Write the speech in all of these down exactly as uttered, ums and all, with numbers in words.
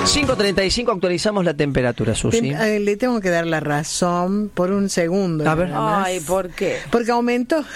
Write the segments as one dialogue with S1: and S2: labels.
S1: cinco treinta y cinco, actualizamos la temperatura, Susi.
S2: Tem- eh, le tengo que dar la razón por un segundo.
S1: A ver.
S3: Ay, ¿por qué?
S2: Porque aumentó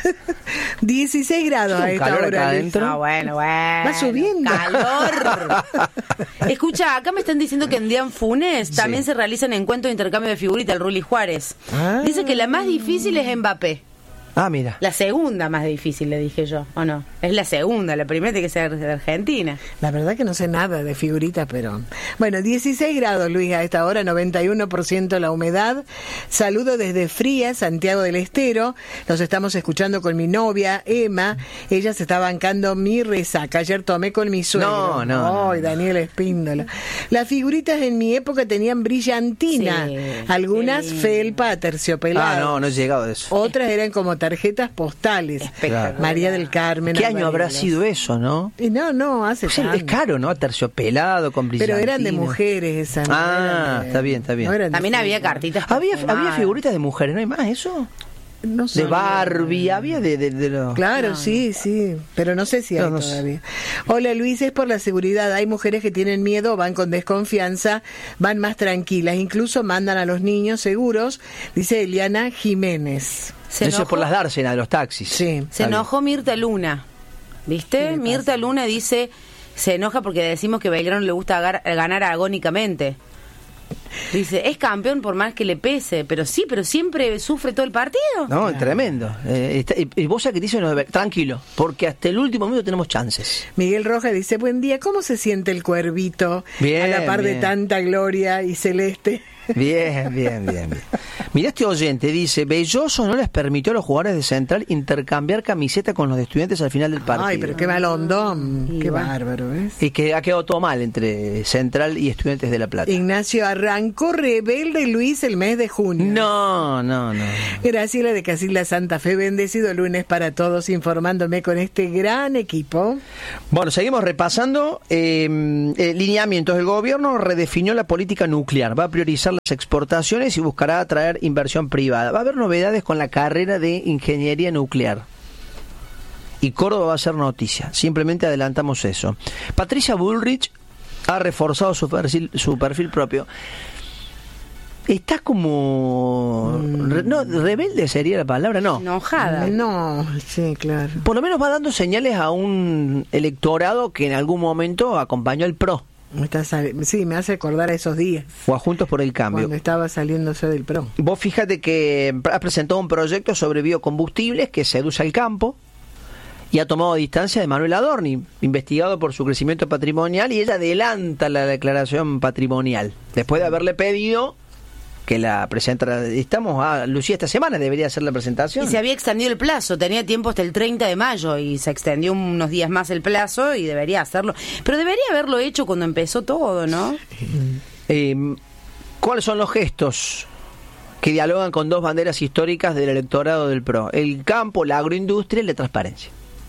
S2: dieciséis grados a esta
S1: calor
S2: hora.
S1: acá
S2: Liz.
S1: adentro.
S3: Ah, bueno, bueno.
S2: Va subiendo.
S3: Calor. Escucha, acá me están diciendo que en Dian Funes también
S1: Sí.
S3: se realizan encuentros de intercambio de figuritas, el Rulli Juárez.
S2: Ah.
S3: Dice que la más difícil es Mbappé.
S1: Ah, mira.
S3: La segunda más difícil, le dije yo, ¿o no? Es la segunda, la primera tiene que ser de Argentina.
S2: La verdad que no sé nada de figuritas, pero... Bueno, dieciséis grados, Luis, a esta hora, noventa y uno por ciento la humedad. Saludo desde Fría, Santiago del Estero. Los estamos escuchando con mi novia, Emma. Ella se está bancando mi resaca. Ayer tomé con mi suegro.
S1: No, no,
S2: Ay,
S1: no.
S2: Daniel Espíndola. Las figuritas en mi época tenían brillantina.
S3: Sí,
S2: Algunas
S3: qué lindo.
S2: felpa aterciopelada.
S1: Ah, no, no he llegado a eso.
S2: Otras eran como tarjetas postales.
S3: Espectacular.
S2: María del Carmen.
S1: ¿Qué año habrá
S2: Amarillos.
S1: sido eso, no?
S2: Y no, no, hace
S1: Pues es
S2: tanto.
S1: caro, ¿no? Terciopelado, con brillantina.
S2: Pero eran de mujeres esas. no
S1: Ah,
S2: eran de-
S1: está bien, está bien.
S2: no eran de
S3: También había
S2: fútbol.
S3: cartitas.
S1: Había,
S3: perfumadas.
S1: había figuritas de mujeres, ¿no hay más eso?
S2: No sé.
S1: De Barbie, había de, de, de los...
S2: Claro,
S3: No,
S2: sí, sí, pero no sé si hay
S1: No, no sé.
S2: todavía. Hola Luis, es por la seguridad. Hay mujeres que tienen miedo, van con desconfianza, van más tranquilas, incluso mandan a los niños seguros, dice Eliana Jiménez.
S3: Se
S1: Eso es por
S3: enojó-
S1: las dársenas de los taxis.
S2: Sí.
S3: Se
S1: Está
S3: enojó Mirta Luna,
S2: ¿Qué
S3: ¿viste?
S2: le
S3: Mirta
S2: pasa?
S3: Luna dice, se enoja porque decimos que Belgrano le gusta agar- ganar agónicamente. Dice, es campeón por más que le pese, pero sí, pero siempre sufre todo el partido.
S1: No, tremendo. Eh, está- y, y vos sabés que te dicen, no, tranquilo, porque hasta el último minuto tenemos chances.
S2: Miguel Rojas dice, buen día, ¿cómo se siente el cuervito
S1: Bien,
S2: a la par de
S1: bien.
S2: tanta gloria y celeste?
S1: Bien, bien, bien, bien. Mirá este oyente, dice, Belloso no les permitió a los jugadores de Central intercambiar camiseta con los de Estudiantes al final del partido.
S2: Ay, pero qué malondón,
S3: Y
S2: qué
S3: bueno.
S2: bárbaro, ¿ves?
S1: Y que ha quedado todo mal entre Central y Estudiantes de La Plata.
S2: Ignacio arrancó rebelde Luis el mes de junio.
S1: No, no, no.
S2: Graciela de Casilda Santa Fe, bendecido lunes para todos, informándome con este gran equipo.
S1: Bueno, seguimos repasando eh, eh, lineamientos. El gobierno redefinió la política nuclear, va a priorizar las exportaciones y buscará atraer inversión privada. Va a haber novedades con la carrera de ingeniería nuclear. Y Córdoba va a ser noticia. Simplemente adelantamos eso. Patricia Bullrich ha reforzado su perfil, su perfil propio. Está como... re- no, rebelde sería la palabra, no.
S3: Enojada.
S2: No, sí, claro.
S1: Por lo menos va dando señales a un electorado que en algún momento acompañó al P R O
S2: Me está sali- sí, me hace acordar a esos días,
S1: o a Juntos por el Cambio.
S2: cuando estaba saliéndose del P R O.
S1: Vos fíjate que ha presentado un proyecto sobre biocombustibles que seduce al campo y ha tomado distancia de Manuel Adorni, investigado por su crecimiento patrimonial, y ella adelanta la declaración patrimonial después de haberle pedido que la presentara. Estamos a Lucía, esta semana debería hacer la presentación.
S3: Y se había extendido el plazo, tenía tiempo hasta el treinta de mayo y se extendió unos días más el plazo y debería hacerlo. Pero debería haberlo hecho cuando empezó todo, ¿no?
S1: Eh, ¿Cuáles son los gestos que dialogan con dos banderas históricas del electorado del P R O? El campo, la agroindustria y la transparencia.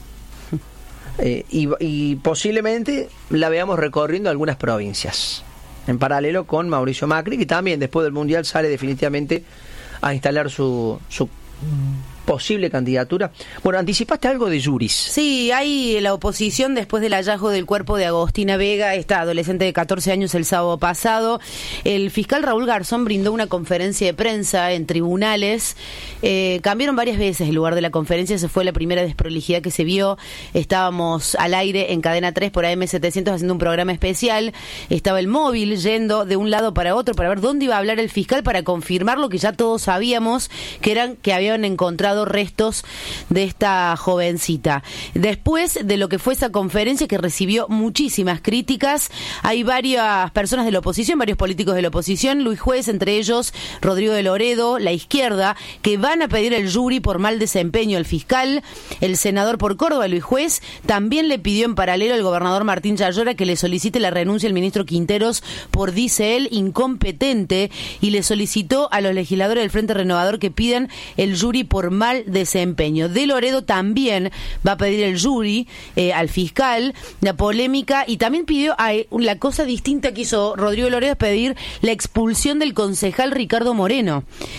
S1: Eh, y, y posiblemente la veamos recorriendo algunas provincias, en paralelo con Mauricio Macri, que también después del Mundial sale definitivamente a instalar su, su posible candidatura. Bueno, anticipaste algo de Yuris.
S3: Sí, hay la oposición después del hallazgo del cuerpo de Agostina Vega, esta adolescente de catorce años, el sábado pasado. El fiscal Raúl Garzón brindó una conferencia de prensa en tribunales. Eh, cambiaron varias veces el lugar de la conferencia, se fue la primera desprolijidad que se vio. Estábamos al aire en Cadena tres por A M setecientos haciendo un programa especial. Estaba el móvil yendo de un lado para otro para ver dónde iba a hablar el fiscal para confirmar lo que ya todos sabíamos, que eran que habían encontrado restos de esta jovencita. Después de lo que fue esa conferencia que recibió muchísimas críticas, hay varias personas de la oposición, varios políticos de la oposición, Luis Juez, entre ellos Rodrigo de Loredo, la izquierda, que van a pedir el jury por mal desempeño al fiscal. El senador por Córdoba, Luis Juez, también le pidió en paralelo al gobernador Martín Chayora que le solicite la renuncia al ministro Quinteros por, dice él, incompetente, y le solicitó a los legisladores del Frente Renovador que pidan el jury por mal desempeño. De Loredo también va a pedir el jury eh, al fiscal, la polémica, y también pidió a, la cosa distinta que hizo Rodrigo Loredo, es pedir la expulsión del concejal Ricardo Moreno.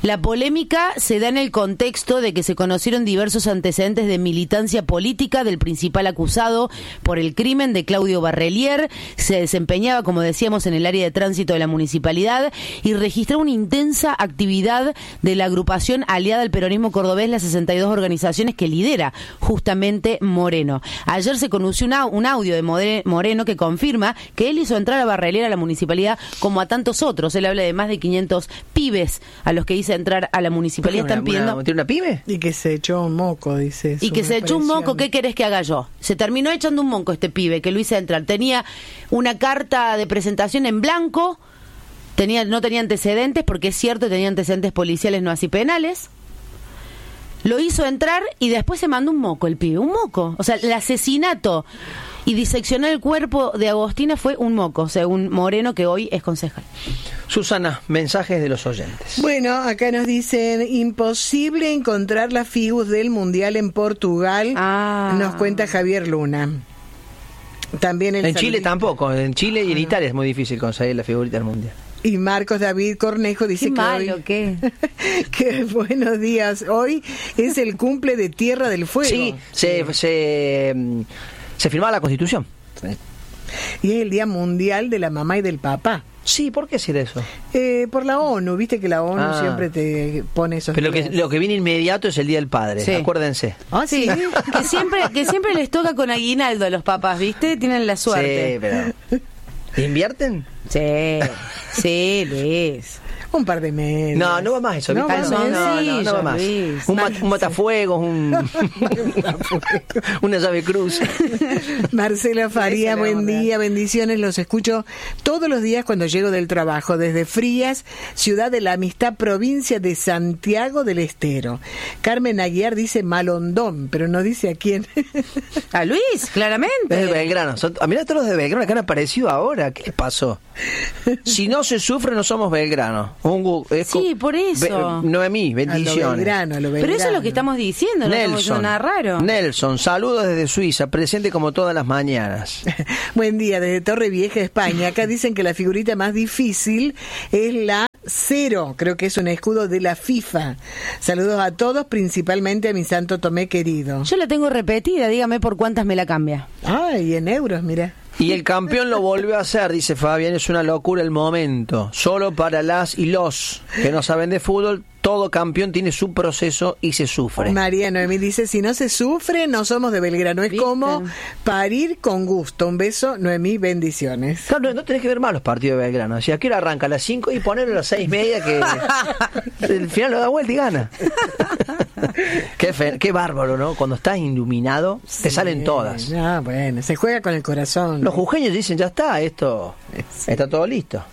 S3: La polémica se da en el contexto de que se conocieron diversos antecedentes de militancia política del principal acusado por el crimen de Claudio Barrelier. Se desempeñaba, como decíamos, en el área de tránsito de la municipalidad y registró una intensa actividad de la agrupación aliada al peronismo cordobés, las sesenta y dos organizaciones que lidera justamente Moreno. Ayer se conoció un, au- un audio de Moreno que confirma que él hizo entrar a Barrelier a la municipalidad como a tantos otros. Él habla de más de quinientos pibes a los que hizo entrar a la municipalidad. Están pidiendo...
S1: ¿Tiene una pyme?
S2: Y que se echó un moco, dice.
S3: Y que se echó un moco, ¿qué querés que haga yo? Se terminó echando un moco este pibe que lo hice entrar. Tenía una carta de presentación en blanco, tenía, no tenía antecedentes, porque es cierto, tenía antecedentes policiales, no así penales. Lo hizo entrar y después se mandó un moco el pibe, un moco. O sea, el asesinato y diseccionar el cuerpo de Agostina fue un moco, según Moreno, que hoy es concejal.
S1: Susana, mensajes de los oyentes.
S2: Bueno, acá nos dicen, imposible encontrar la figus del Mundial en Portugal,
S3: ah.
S2: nos cuenta Javier Luna. También el
S1: en Chile
S2: saludito.
S1: tampoco, en Chile y en
S2: Ah.
S1: Italia es muy difícil conseguir la figurita del Mundial.
S2: Y Marcos David Cornejo dice
S3: Qué
S2: que
S3: malo,
S2: hoy,
S3: ¿qué?
S2: que buenos días, hoy es el cumple de Tierra del Fuego.
S1: Sí, se, se, se firmaba la Constitución.
S2: Y es el Día Mundial de la Mamá y del Papá.
S1: Sí, ¿por qué decir eso?
S2: Eh, por la ONU, viste que la ONU
S1: Ah.
S2: siempre te pone esos
S1: Pero lo que,
S2: días.
S1: lo que viene inmediato es el Día del Padre,
S3: Sí.
S1: acuérdense.
S2: Ah, sí.
S3: Que siempre, que siempre les toca con aguinaldo a los papás, ¿viste? Tienen la suerte.
S1: Sí, pero... ¿Invierten?
S3: Sí, sí, Luis.
S2: Un par de meses.
S1: No, no va más eso.
S2: No,
S1: ¿viste?
S2: va
S1: no, no,
S3: más.
S1: no, no va más.
S3: Luis.
S1: Un, mat- un matafuegos, un... una llave cruz.
S2: Marcela Faría,
S1: Ese le
S2: buen
S1: vamos a dar.
S2: día, bendiciones, los escucho todos los días cuando llego del trabajo, desde Frías, Ciudad de la Amistad, provincia de Santiago del Estero. Carmen Aguiar dice Malondón, pero no dice a quién.
S3: A Luis,
S1: Es de
S3: claramente.
S1: Belgrano. Son, a mirá todos los de Belgrano que han aparecido ahora. ¿Qué les pasó? Si no se sufre, no somos belgranos. Un gu- es
S3: Sí,
S1: co-
S3: por eso.
S1: Be- Noemí,
S2: A lo
S1: bendiciones.
S2: Belgrano, a lo Belgrano.
S3: Pero eso es lo que estamos diciendo, no estamos diciendo
S1: Nelson,
S3: nada raro.
S1: Nelson, saludos desde Suiza, presente como todas las mañanas.
S2: Buen día, desde Torre Vieja, España. Acá dicen que la figurita más difícil es la cero, creo que es un escudo de la FIFA. Saludos a todos, principalmente a mi Santo Tomé querido.
S3: Yo la tengo repetida, dígame por cuántas me la cambia.
S2: Ay, en euros, mira.
S1: Y el campeón lo volvió a hacer, dice Fabián, es una locura el momento. Solo para las y los que no saben de fútbol, todo campeón tiene su proceso y se sufre.
S2: María Noemí dice, si no se sufre, no somos de Belgrano. Es
S3: ¿Viste?
S2: como parir con gusto. Un beso, Noemí, bendiciones.
S1: Claro, no, no tenés que ver más los partidos de Belgrano. Si aquí arranca a las cinco y ponerlo a las seis y media que el final lo da vuelta y gana. Qué, fe, qué bárbaro, ¿no? Cuando estás iluminado, te salen todas.
S2: Ah, bueno, se juega con el corazón.
S1: Los jujeños dicen, ya está, esto
S2: Sí.
S1: está todo listo.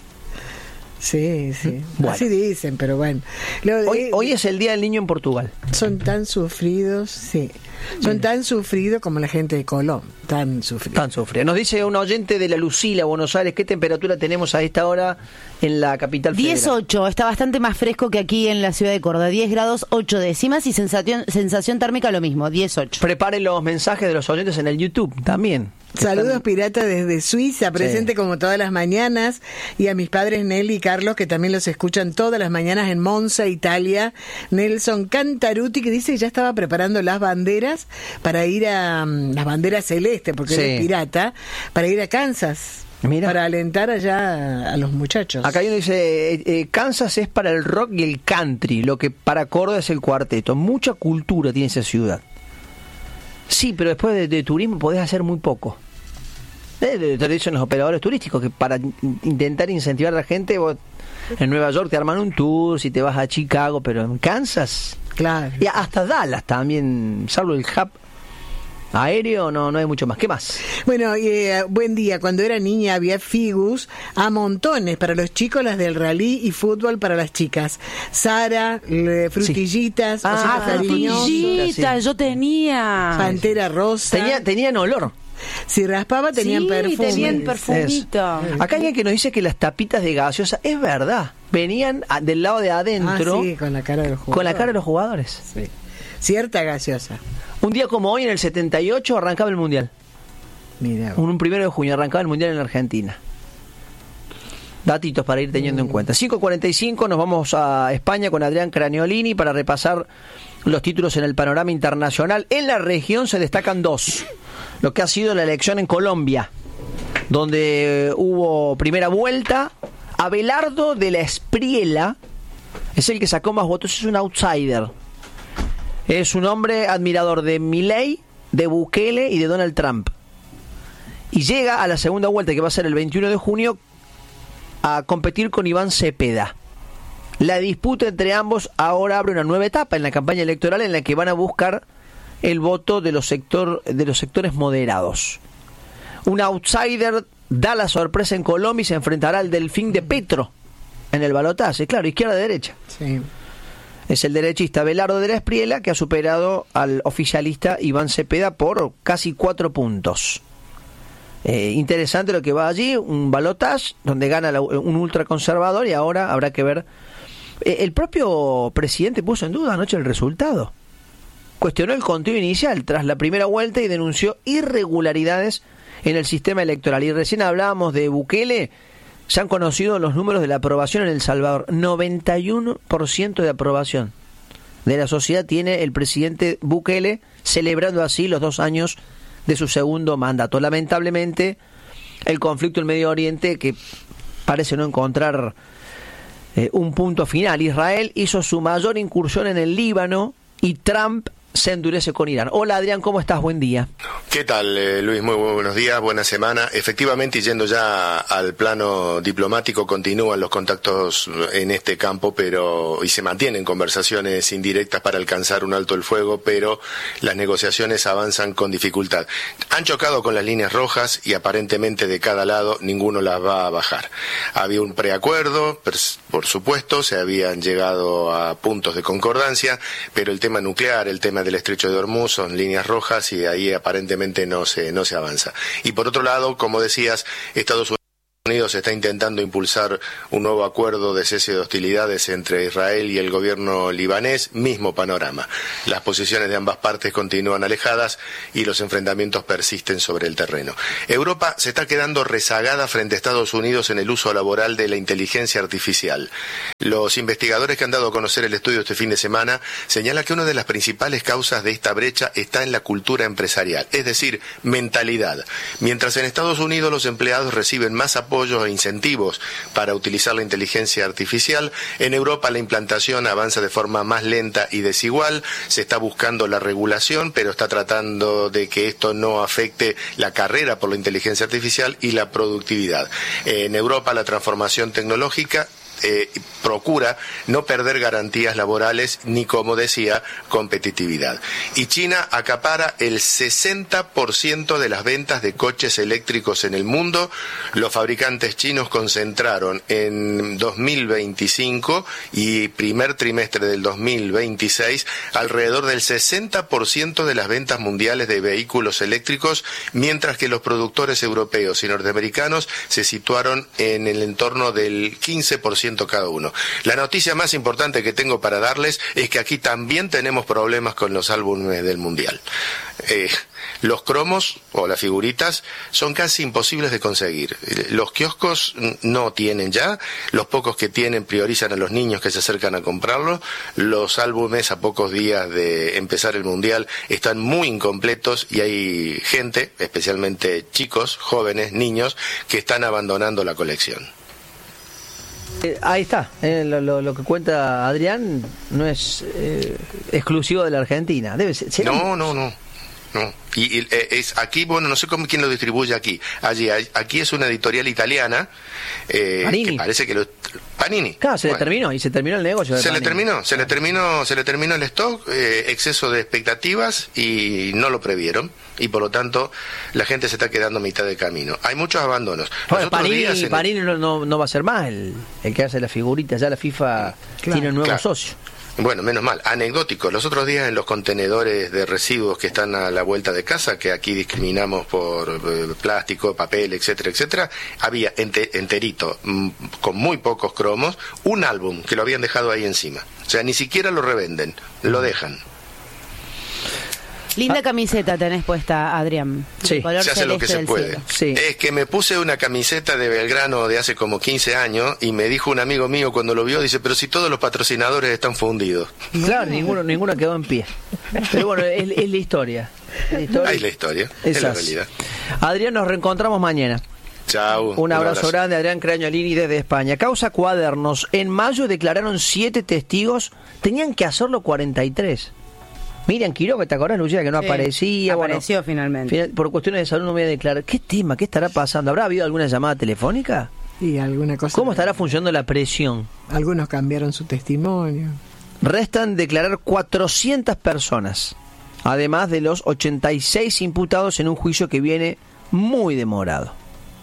S2: Sí, sí.
S1: Bueno.
S2: Así dicen, pero bueno. Lo-
S1: Hoy,
S2: eh,
S1: hoy es el Día del Niño en Portugal.
S2: Son tan sufridos, sí. Son tan sufridos como la gente de Colón. Tan sufridos.
S1: Tan sufre. Nos dice un oyente de la Lucila, Buenos Aires, ¿qué temperatura tenemos a esta hora en la capital federal?
S3: dieciocho, está bastante más fresco que aquí en la ciudad de Córdoba. diez grados, ocho décimas y sensación, sensación térmica lo mismo, dieciocho.
S1: Preparen los mensajes de los oyentes en el YouTube también.
S2: Saludos pirata desde Suiza, presente
S1: Sí.
S2: como todas las mañanas, y a mis padres Nelly y Carlos, que también los escuchan todas las mañanas en Monza, Italia. Nelson Cantaruti, que dice que ya estaba preparando las banderas para ir a um, las banderas celestes, porque
S1: Sí.
S2: él es pirata, para ir a Kansas.
S1: Mira.
S2: Para alentar allá a, a los muchachos.
S1: Acá hay uno dice, eh, eh, Kansas es para el rock y el country, lo que para Córdoba es el cuarteto. Mucha cultura tiene esa ciudad. Sí, pero después de, de turismo podés hacer muy poco. Eh, de- Te lo dicen los operadores turísticos, que para in- intentar incentivar a la gente, vos en Nueva York te arman un tour, si te vas a Chicago, pero en Kansas,
S2: Claro.
S1: y hasta Dallas también, salvo el hub aéreo, no, no hay mucho más. ¿Qué más?
S2: Bueno, eh, buen día. Cuando era niña había figus a montones para los chicos, las del rally y fútbol para las chicas. Sara, le- frutillitas,
S1: Sí. Ah,
S2: ositos cariñosos,
S3: frutillita,
S1: sí.
S3: yo tenía.
S2: pantera rosa.
S1: Tenía, tenían olor.
S2: Si raspaba tenían
S3: Sí,
S2: perfume.
S3: tenían perfumito.
S1: Eso. Acá hay alguien que nos dice que las tapitas de gaseosa, es verdad, venían a- del lado de adentro
S2: Ah, sí, con la cara del jugador.
S1: con la cara de los jugadores.
S2: Sí. Cierta gaseosa.
S1: Un día como hoy, en el setenta y ocho, arrancaba el Mundial.
S2: Mira.
S1: Un, un primero de junio arrancaba el Mundial en la Argentina. Datitos para ir teniendo en cuenta. cinco cuarenta y cinco, nos vamos a España con Adrián Craniolini para repasar los títulos en el panorama internacional. En la región se destacan dos. Lo que ha sido la elección en Colombia, donde hubo primera vuelta. Abelardo de la Espriella es el que sacó más votos, es un outsider. Es un hombre admirador de Milei, de Bukele y de Donald Trump. Y llega a la segunda vuelta, que va a ser el veintiuno de junio, a competir con Iván Cepeda. La disputa entre ambos ahora abre una nueva etapa en la campaña electoral en la que van a buscar el voto de los, sector, de los sectores moderados. Un outsider da la sorpresa en Colombia y se enfrentará al Delfín de Petro en el balotaje. Claro, izquierda-derecha.
S2: Sí.
S1: Es el derechista Abelardo de la Espriella que ha superado al oficialista Iván Cepeda por casi cuatro puntos. Eh, interesante lo que va allí, un balotaje donde gana la, un ultraconservador y ahora habrá que ver. Eh, el propio presidente puso en duda anoche el resultado. Cuestionó el conteo inicial tras la primera vuelta y denunció irregularidades en el sistema electoral. Y recién hablábamos de Bukele. Se han conocido los números de la aprobación en El Salvador. noventa y uno por ciento de aprobación de la sociedad tiene el presidente Bukele, celebrando así los dos años de su segundo mandato. Lamentablemente, el conflicto en Medio Oriente, que parece no encontrar eh, un punto final. Israel hizo su mayor incursión en el Líbano y Trump se endurece con Irán. Hola Adrián, ¿cómo estás? Buen día.
S4: ¿Qué tal, eh, Luis? Muy buenos días, buena semana. Efectivamente, y yendo ya al plano diplomático, continúan los contactos en este campo, pero y se mantienen conversaciones indirectas para alcanzar un alto el fuego, pero las negociaciones avanzan con dificultad. Han chocado con las líneas rojas y aparentemente de cada lado ninguno las va a bajar. Había un preacuerdo, por supuesto, se habían llegado a puntos de concordancia, pero el tema nuclear, el tema del estrecho de Hormuz son líneas rojas y ahí aparentemente no se no se avanza. Y por otro lado, como decías, Estados Unidos Unidos está intentando impulsar un nuevo acuerdo de cese de hostilidades entre Israel y el gobierno libanés, mismo panorama. Las posiciones de ambas partes continúan alejadas y los enfrentamientos persisten sobre el terreno. Europa se está quedando rezagada frente a Estados Unidos en el uso laboral de la inteligencia artificial. Los investigadores que han dado a conocer el estudio este fin de semana señalan que una de las principales causas de esta brecha está en la cultura empresarial, es decir, mentalidad. Mientras en Estados Unidos los empleados reciben más apoyo apoyos e incentivos para utilizar la inteligencia artificial, en Europa la implantación avanza de forma más lenta y desigual. Se está buscando la regulación, pero está tratando de que esto no afecte la carrera por la inteligencia artificial y la productividad. En Europa la transformación tecnológica Eh, procura no perder garantías laborales ni, como decía, competitividad. Y China acapara el sesenta por ciento de las ventas de coches eléctricos en el mundo. Los fabricantes chinos concentraron en dos mil veinticinco y primer trimestre del dos mil veintiséis alrededor del sesenta por ciento de las ventas mundiales de vehículos eléctricos, mientras que los productores europeos y norteamericanos se situaron en el entorno del quince por ciento cada uno. La noticia más importante que tengo para darles es que aquí también tenemos problemas con los álbumes del Mundial. Eh, los cromos o las figuritas son casi imposibles de conseguir. Los kioscos no tienen ya, los pocos que tienen priorizan a los niños que se acercan a comprarlos. Los álbumes a pocos días de empezar el Mundial están muy incompletos y hay gente, especialmente chicos, jóvenes, niños, que están abandonando la colección.
S1: Eh, ahí está, eh, lo, lo, lo que cuenta Adrián no es eh, exclusivo de la Argentina. Debe ser. ¿Será?
S4: No, no, no, no. Y, y eh, es aquí, bueno, no sé cómo quién lo distribuye aquí. Allí, aquí es una editorial italiana eh, que parece que lo Panini.
S1: Claro, se
S4: bueno.
S1: le terminó y se terminó el negocio. De
S4: se
S1: Panini.
S4: le terminó, se le terminó, se le terminó el stock, eh, exceso de expectativas y no lo previeron. Y por lo tanto la gente se está quedando a mitad de camino. Hay muchos abandonos.
S1: Bueno, Panini, Panini el... no, no, no va a ser más el, el que hace las figuritas. Ya la FIFA claro, tiene un nuevo claro. socio.
S4: Bueno, menos mal. Anecdótico. Los otros días en los contenedores de residuos que están a la vuelta de casa, que aquí discriminamos por eh, plástico, papel, etcétera, etcétera, había ente, enterito, m, con muy pocos cromos, un álbum que lo habían dejado ahí encima. O sea, ni siquiera lo revenden, lo dejan.
S3: Linda camiseta tenés puesta, Adrián.
S1: Sí.
S3: Color
S4: se hace lo que se puede.
S1: Sí.
S4: Es que me puse una camiseta de Belgrano de hace como quince años y me dijo un amigo mío cuando lo vio, dice, pero si todos los patrocinadores están fundidos.
S1: Claro, ninguno, ninguno quedó en pie. Pero bueno, es, es la historia. La historia.
S4: Ahí es la historia,
S1: es,
S4: es la
S1: así.
S4: realidad.
S1: Adrián, nos reencontramos mañana.
S4: Chao.
S1: Un abrazo, abrazo grande, Adrián Crañolini desde España. Causa Cuadernos. En mayo declararon siete testigos, tenían que hacerlo cuarenta y tres. Miriam Quiroga, ¿te acordás, Lucía, que no
S3: sí,
S1: aparecía?
S3: Apareció
S1: bueno,
S3: finalmente.
S1: Por cuestiones de salud no voy a declarar. ¿Qué tema? ¿Qué estará pasando? ¿Habrá habido alguna llamada telefónica?
S2: Y alguna cosa.
S1: ¿Cómo estará funcionando la presión?
S2: Algunos cambiaron su testimonio.
S1: Restan declarar cuatrocientas personas, además de los ochenta y seis imputados en un juicio que viene muy demorado.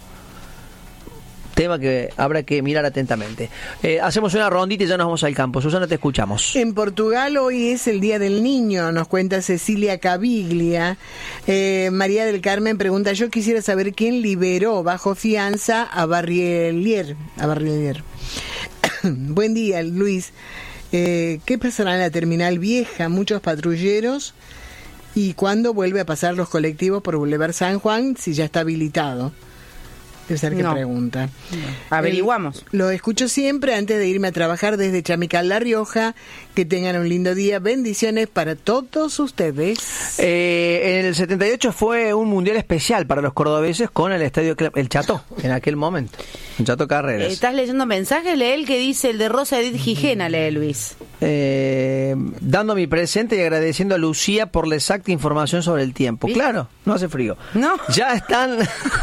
S1: Tema que habrá que mirar atentamente. Eh, hacemos una rondita y ya nos vamos al campo. Susana, te escuchamos.
S2: En Portugal hoy es el Día del Niño, nos cuenta Cecilia Caviglia. Eh, María del Carmen pregunta, yo quisiera saber quién liberó bajo fianza a Barrielier. A Barrielier. Buen día, Luis. Eh, ¿Qué pasará en la terminal vieja? Muchos patrulleros. ¿Y cuándo vuelve a pasar los colectivos por Boulevard San Juan si ya está habilitado? Debe ser que
S3: no.
S2: pregunta. No.
S3: Averiguamos.
S2: Eh, lo escucho siempre antes de irme a trabajar desde Chamical, La Rioja. Que tengan un lindo día. Bendiciones para todos ustedes.
S1: Eh, en el setenta y ocho fue un mundial especial para los cordobeses con el estadio El Chato, en aquel momento. El Chato Carreras.
S3: Eh, ¿Estás leyendo mensajes? Lee el que dice el de Rosa Edith Gijena, lee Luis.
S1: Eh, dando mi presente y agradeciendo a Lucía por la exacta información sobre el tiempo. ¿Viste? Claro, no hace frío.
S3: No.
S1: Ya están...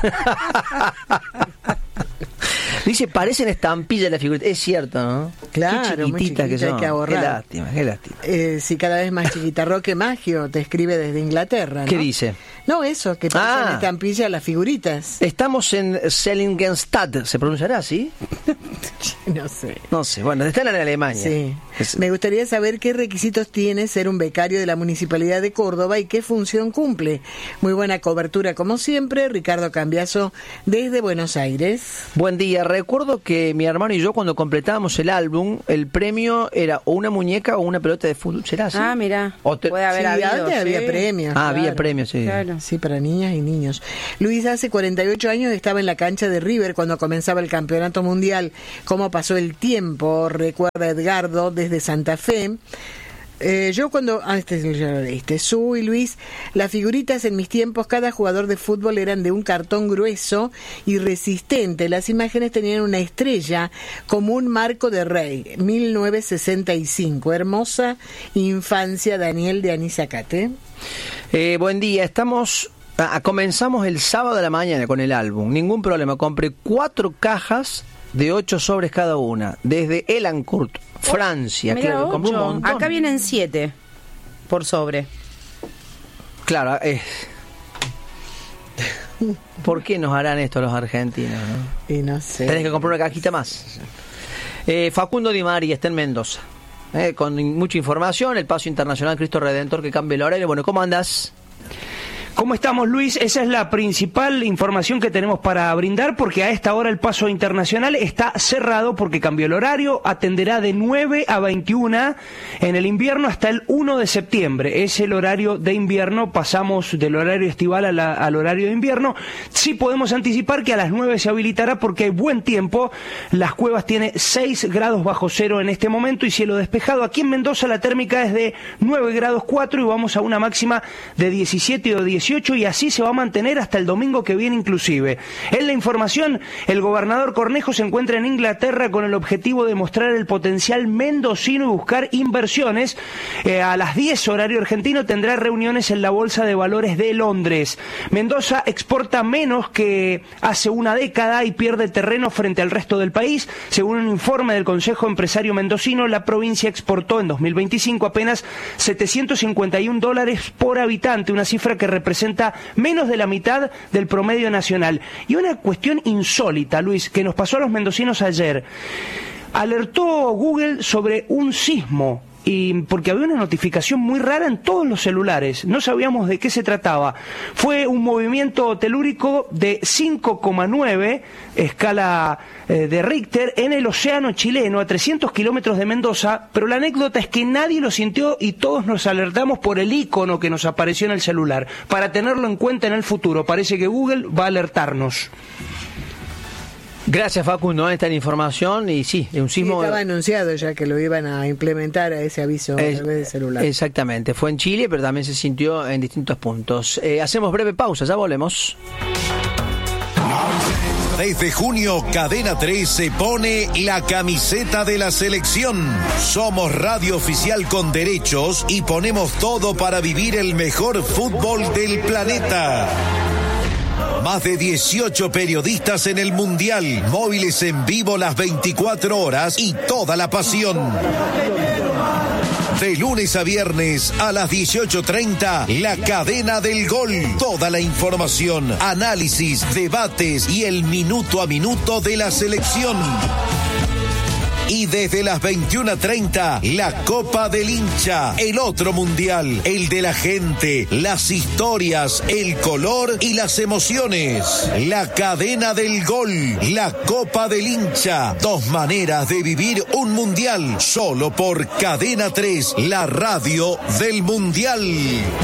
S1: Dice, parecen estampillas la figurita. Es cierto, ¿no?
S2: Claro,
S1: qué chiquitita,
S2: muy chiquita
S1: que son.
S2: Hay que ahorrar.
S1: Qué lástima, qué lástima.
S2: Eh, sí, cada vez más chiquita. Roque Maggio te escribe desde Inglaterra, ¿no?
S1: ¿Qué dice?
S2: No, eso, que parecen
S1: Ah.
S2: estampillas las figuritas.
S1: Estamos en Seligenstadt. ¿Se pronunciará así?
S2: No sé.
S1: No sé. Bueno, están en Alemania.
S2: Sí.
S1: Es...
S2: Me gustaría saber qué requisitos tiene ser un becario de la Municipalidad de Córdoba y qué función cumple. Muy buena cobertura, como siempre. Ricardo Cambiaso, desde Buenos Aires.
S1: Buen día. Recuerdo que mi hermano y yo, cuando completábamos el álbum, el premio era o una muñeca o una pelota de fútbol. ¿Será así?
S3: Ah, mira.
S1: Te...
S3: Puede haber
S2: sí,
S3: habido.
S2: antes
S3: sí.
S2: había premios.
S1: Ah,
S2: claro.
S1: había premios, sí.
S3: Claro.
S2: Sí, para niñas y niños. Luis, hace cuarenta y ocho años estaba en la cancha de River cuando comenzaba el campeonato mundial. ¿Cómo pasó el tiempo? Recuerda Edgardo desde Santa Fe. Eh, yo cuando... Ah, este es el este, Su y Luis, las figuritas en mis tiempos, cada jugador de fútbol eran de un cartón grueso y resistente. Las imágenes tenían una estrella como un marco de rey. mil novecientos sesenta y cinco. Hermosa infancia, Daniel de Anizacate.
S1: Eh, buen día, estamos... Ah, comenzamos el sábado de la mañana con el álbum. Ningún problema. Compré cuatro cajas de ocho sobres cada una. Desde Elancourt, Francia.
S3: Oh,
S1: claro, compré un montón.
S3: Acá vienen siete por sobre.
S1: Claro, eh. ¿Por qué nos harán esto los argentinos? ¿No?
S2: Y no sé.
S1: Tenés que comprar una cajita más. Eh, Facundo Di María está en Mendoza. Eh, con mucha información. El paso internacional Cristo Redentor que cambia el horario. Bueno, ¿cómo andás?
S5: ¿Cómo estamos, Luis? Esa es la principal información que tenemos para brindar, porque a esta hora el paso internacional está cerrado porque cambió el horario, atenderá de nueve a veintiuna en el invierno hasta el uno de septiembre. Es el horario de invierno, pasamos del horario estival a la, al horario de invierno. Sí podemos anticipar que a las nueve se habilitará porque hay buen tiempo. Las Cuevas tiene seis grados bajo cero en este momento y cielo despejado. Aquí en Mendoza la térmica es de nueve grados cuatro y vamos a una máxima de diecisiete o dieciocho. Y así se va a mantener hasta el domingo que viene inclusive. En la información, el gobernador Cornejo se encuentra en Inglaterra con el objetivo de mostrar el potencial mendocino y buscar inversiones. Eh, a las diez horario argentino tendrá reuniones en la Bolsa de Valores de Londres. Mendoza exporta menos que hace una década y pierde terreno frente al resto del país. Según un informe del Consejo Empresario Mendocino, la provincia exportó en dos mil veinticinco apenas setecientos cincuenta y un dólares por habitante, una cifra que representa menos de la mitad del promedio nacional. Y una cuestión insólita, Luis, que nos pasó a los mendocinos ayer. Alertó Google sobre un sismo y porque había una notificación muy rara en todos los celulares, no sabíamos de qué se trataba. Fue un movimiento telúrico de cinco coma nueve, escala eh, de Richter, en el océano chileno, a trescientos kilómetros de Mendoza, pero la anécdota es que nadie lo sintió y todos nos alertamos por el icono que nos apareció en el celular, para tenerlo en cuenta en el futuro. Parece que Google va a alertarnos.
S1: Gracias, Facundo, esta es la información. Y sí, un sismo.
S2: Sí, estaba anunciado ya que lo iban a implementar a ese aviso
S1: es,
S2: a través del celular.
S1: Exactamente, fue en Chile, pero también se sintió en distintos puntos. Eh, hacemos breve pausa, ya volvemos.
S6: Desde junio, Cadena tres se pone la camiseta de la selección. Somos radio oficial con derechos y ponemos todo para vivir el mejor fútbol del planeta. Más de dieciocho periodistas en el Mundial, móviles en vivo las veinticuatro horas y toda la pasión. De lunes a viernes a las dieciocho treinta, La Cadena del Gol. Toda la información, análisis, debates y el minuto a minuto de la selección. Y desde las veintiuna treinta, la Copa del Hincha, el otro mundial, el de la gente, las historias, el color y las emociones. La Cadena del Gol, la Copa del Hincha, dos maneras de vivir un mundial, solo por Cadena tres, la radio del mundial.